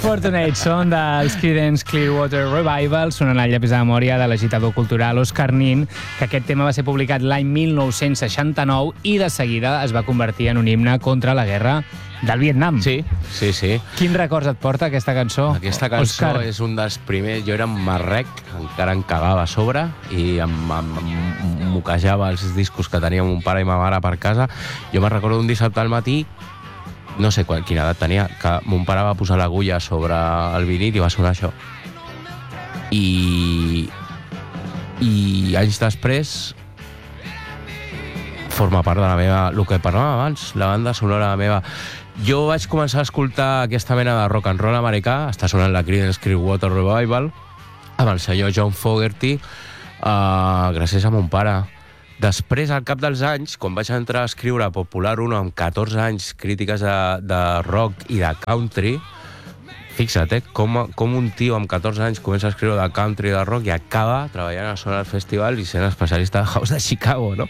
Fortunate són dels Creedence Clearwater Revival, sonant al llapis de memòria de l'agitador cultural Òscar Nin, que aquest tema va ser publicat l'any 1969 i de seguida es va convertir en un himne contra la guerra del Vietnam. Sí. Quins records et porta aquesta cançó? Aquesta cançó Òscar? és un dels primers... Jo era un marrec, encara em cagava a sobre i em moquejava els discos que tenia mon pare i ma mare per casa. Jo me'n recordo un dissabte al matí, no sé quina edat tenia, que mon pare va posar l'agulla sobre el vinil i va sonar això. I anys després forma part de la meva... El que parlàvem abans, la banda sonora meva. Jo vaig començar a escoltar aquesta mena de rock and roll americà, està sonant la Creedence Clearwater Revival, amb el senyor John Fogerty, gràcies a mon pare. Després, al cap dels anys, quan vaig entrar a escriure Popular 1 amb 14 anys, crítiques de rock i de country, fixa't, com un tio amb 14 anys comença a escriure de country i de rock i acaba treballant a Sonar Festival i sent especialista de house de Chicago, no?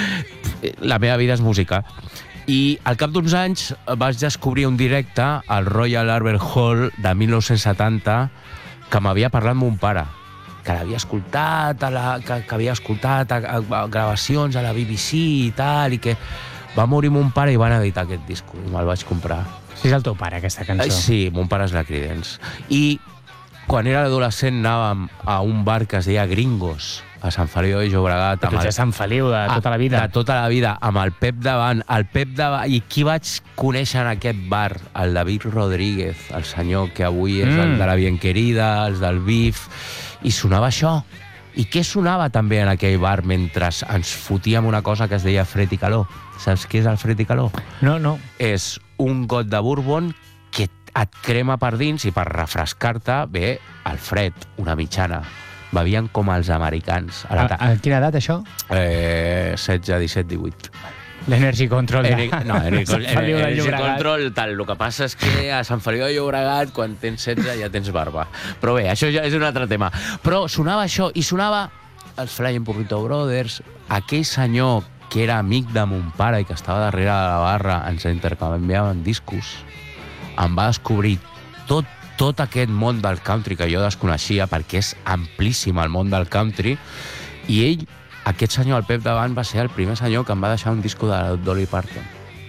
La meva vida és música. I al cap d'uns anys vaig descobrir un directe al Royal Albert Hall de 1970 que m'havia parlat mon pare, que l'havia escoltat, que havia escoltat gravacions a la BBC i tal, i que va morir mon pare i van editar aquest disc, i me'l vaig comprar. Sí, és el teu pare, aquesta cançó. Sí, mon pare és la Creedence. I quan era adolescent anàvem a un bar que es deia Gringos, a Sant Feliu de Llobregat. Tu ets a Sant Feliu de tota la vida. De tota la vida, amb el Pep davant. I qui vaig conèixer en aquest bar? El David Rodríguez, el senyor que avui és el de la Bien Querida, els del Bif, i sonava això. I què sonava també en aquell bar mentre ens fotíem una cosa que es deia fred i calor? Saps què és el fred i calor? No. És un got de bourbon que et crema per dins i per refrescar-te ve el fred, una mitjana. Bevien com els americans. A quina edat, això? 16, 17, 18. L'Energy Control. Energy Control, tal. El que passa és que a Sant Feliu de Llobregat, quan tens 16, ja tens barba. Però bé, això ja és un altre tema. Però sonava això, i sonava els Flying Burrito Brothers, aquell senyor que era amic de mon pare i que estava darrere de la barra, ens intercanviaven discos, em va descobrir tot aquest món del country que jo desconeixia, perquè és amplíssim el món del country, i ell, aquest senyor, el Pep davant, va ser el primer senyor que em va deixar un disco de Dolly Parton.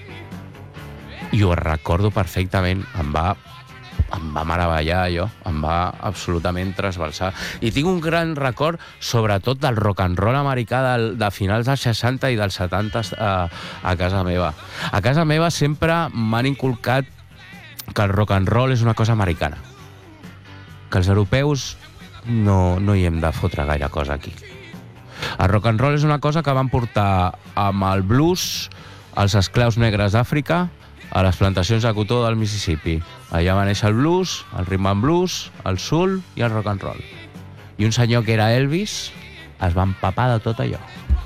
I ho recordo perfectament, em va meravellar allò, em va absolutament trasbalsar. I tinc un gran record, sobretot del rock and roll americà de finals dels 60 i dels 70 a casa meva. A casa meva sempre m'han inculcat que el rock and roll és una cosa americana, que els europeus no hi hem de fotre gaire cosa aquí. El rock and roll és una cosa que van portar amb el blues els esclaus negres d'Àfrica a les plantacions de cotó del Mississippi. Allà va néixer el blues, el rhythm and blues, el soul i el rock and roll. I un senyor que era Elvis es va empapar de tot allò.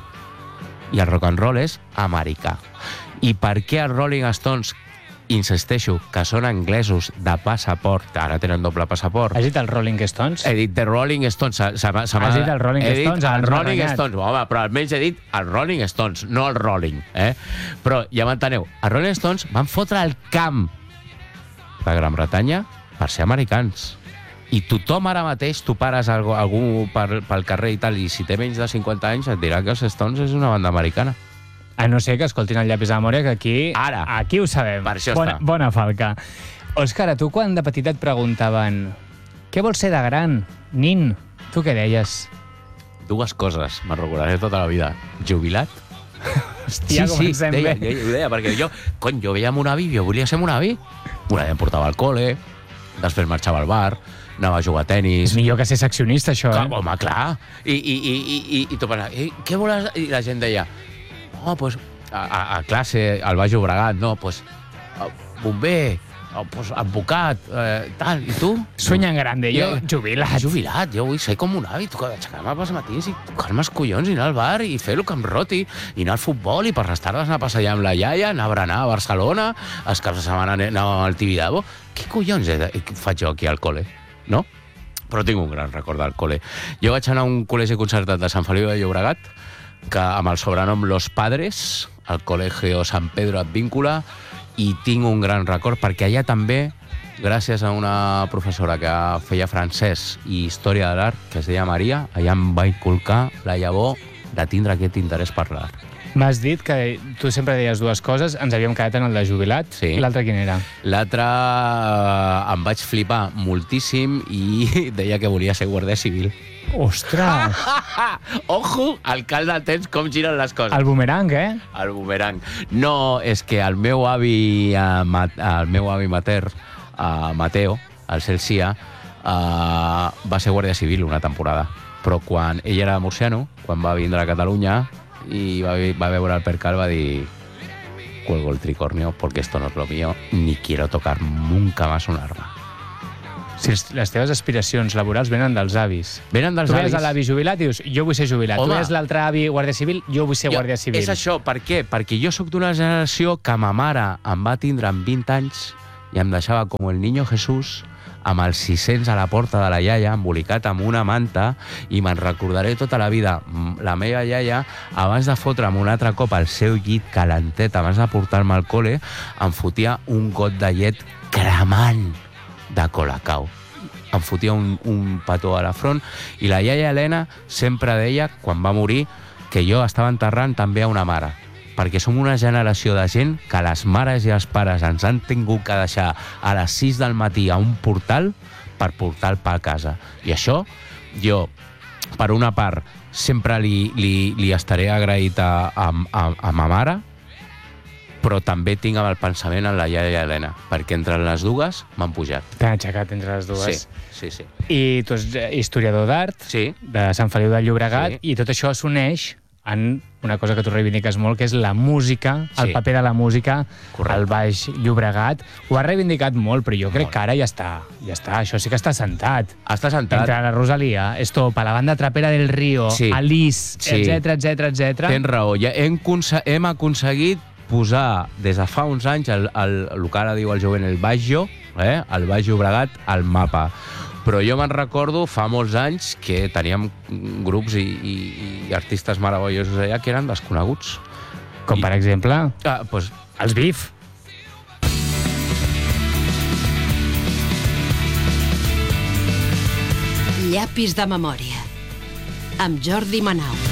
I el rock and roll és americà. I per què els Rolling Stones, insisteixo, que són anglesos de passaport, que ara tenen doble passaport. Has dit els Rolling Stones? He dit The Rolling Stones. Has dit els Rolling Stones? He dit els Rolling Stones. Home, però almenys he dit els Rolling Stones, no el Rolling. Però ja m'enteneu, els Rolling Stones van fotre el camp de Gran Bretanya per ser americans. I tothom ara mateix, tu pares algú pel carrer i tal, i si té menys de 50 anys et dirà que els Stones és una banda americana. A no ser que escoltin el llapis de memòria, que aquí... Ara. Aquí ho sabem. Per això està. Bona falca. Òscar, a tu quan de petit et preguntaven què vols ser de gran, nin? Tu què deies? Dues coses, me'n recordaré tota la vida. Jubilat? Hòstia, comencem bé. Jo ho deia, perquè jo veia mon avi, jo volia ser mon avi. Mon avi em portava al col·le, després marxava al bar, anava a jugar a tenis... És millor que ser seccionista, això, Home, clar. I tu pensaves, què vols... I la gent deia... pues a classe, al Baix Llobregat, bomber, advocat, tal, i tu? Sueña en grande, jo jubilat. Jo vull ser com un avi, aixecar-me pels matins i tocar-me els collons i anar al bar i fer el que em roti, i anar al futbol i per les tardes anar a passejar amb la iaia, anar a berenar a Barcelona, els caps de setmana anàvem al Tibidabo. Què collons faig jo aquí al col·le, no? Però tinc un gran record del col·le. Jo vaig anar a un col·legi concertat de Sant Feliu de Llobregat, que amb el sobrenom Los Padres, al Colegio San Pedro Advíncula, i tinc un gran record perquè allà també gràcies a una professora que feia francès i història de l'art, que es deia Maria, allà em va inculcar la llavor de tindre aquest interès per l'art. M'has dit que tu sempre deies dues coses, ens havíem quedat en el de jubilat. Sí. L'altre quin era? L'altre em vaig flipar moltíssim i deia que volia ser guàrdia civil. Ostres! Ojo, al cal del temps, com giren les coses. El bumerang, El bumerang. No, és que el meu avi mater, Mateo, el Celsia, va ser guàrdia civil una temporada. Però quan ell era murciano, quan va vindre a Catalunya i va veure el percal, va dir: cuelgo el tricornio porque esto no es lo mío, ni quiero tocar nunca más un arma. Si les teves aspiracions laborals venen dels avis. Venen dels avis. Tu veies l'avi jubilat i dius, jo vull ser jubilat. Home. Tu veies l'altre avi guàrdia civil, jo vull ser guàrdia civil. És això, per què? Perquè jo sóc d'una generació que ma mare em va tindre amb 20 anys i em deixava com el niño Jesús amb els 600 a la porta de la iaia, embolicat amb una manta, i me'n recordaré tota la vida. La meva iaia, abans de fotre'm un altre cop al seu llit calentet, abans de portar-me al col·le, em fotia un got de llet cremant de Colacao. Em fotia un petó a la front, i la iaia Helena sempre deia, quan va morir, que jo estava enterrant també a una mare, perquè som una generació de gent que les mares i els pares ens han tingut que deixar a les 6 del matí a un portal per portar el pa a casa. I això, jo, per una part, sempre li estaré agraït a ma mare, però també tinc el pensament en la iaia Helena, perquè entre les dues m'han pujat. T'han aixecat entre les dues. Sí. I tu ets historiador d'art, Sí. de Sant Feliu de Llobregat, Sí. i tot això s'uneix en una cosa que tu reivindiques molt, que és la música, el Sí. paper de la música Correcte. al Baix Llobregat. Ho has reivindicat molt, però jo crec Molt. que ara ja està. Això sí que està sentat. Està sentat. Entre la Rosalia, Estopa, la banda trapera del Río, Sí. Alice, Sí. etc. Tens raó. Ja hem aconseguit posar, des de fa uns anys, el que ara diu el jovent, el Baixo, el Baix Llobregat, al mapa. Però jo me'n recordo fa molts anys que teníem grups i artistes meravellosos allà que eren desconeguts. Com, per exemple, Pues, els Bif. Llapis de memòria, amb Jordi Manau.